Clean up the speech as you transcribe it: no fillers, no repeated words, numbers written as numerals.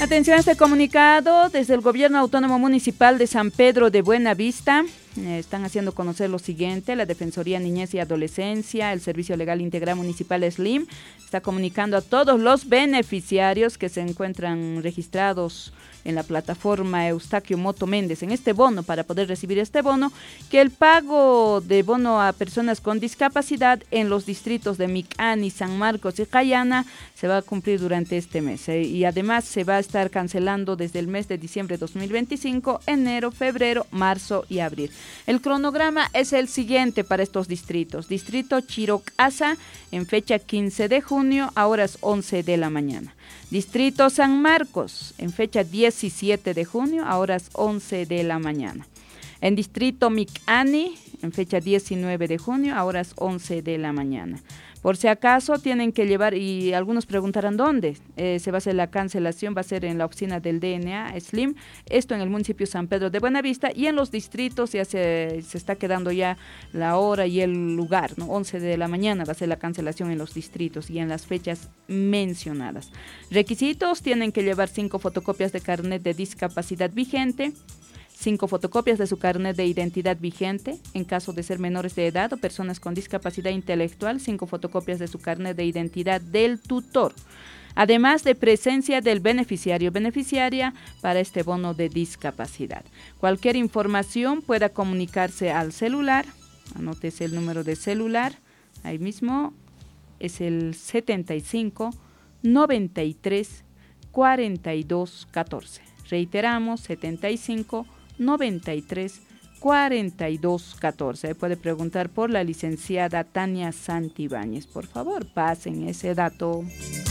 Atención a este comunicado desde el Gobierno Autónomo Municipal de San Pedro de Buenavista. Están haciendo conocer lo siguiente: la Defensoría Niñez y Adolescencia, el Servicio Legal Integral Municipal SLIM, está comunicando a todos los beneficiarios que se encuentran registrados en la plataforma Eustaquio Moto Méndez en este bono, para poder recibir este bono, que el pago de bono a personas con discapacidad en los distritos de Micani, San Marcos y Cayana se va a cumplir durante este mes, y además se va a estar cancelando desde el mes de diciembre de 2025, enero, febrero, marzo y abril. El cronograma es el siguiente para estos distritos: Distrito Chirocasa en fecha 15 de junio a horas 11 de la mañana. Distrito San Marcos en fecha 17 de junio a horas 11 de la mañana. En Distrito Micani en fecha 19 de junio a horas 11 de la mañana. Por si acaso tienen que llevar, y algunos preguntarán dónde se va a hacer la cancelación, va a ser en la oficina del DNA SLIM, esto en el municipio San Pedro de Buenavista, y en los distritos ya se está quedando ya la hora y el lugar, ¿no? 11 de la mañana va a ser la cancelación en los distritos y en las fechas mencionadas. Requisitos: tienen que llevar 5 fotocopias de carnet de discapacidad vigente, 5 fotocopias de su carnet de identidad vigente, en caso de ser menores de edad o personas con discapacidad intelectual, 5 fotocopias de su carnet de identidad del tutor, además de presencia del beneficiario o beneficiaria para este bono de discapacidad. Cualquier información pueda comunicarse al celular, anótese el número de celular, ahí mismo es el 75 93 42 14. Reiteramos, 75 93 42 14. Puede preguntar por la licenciada Tania Santibáñez. Por favor, pasen ese dato.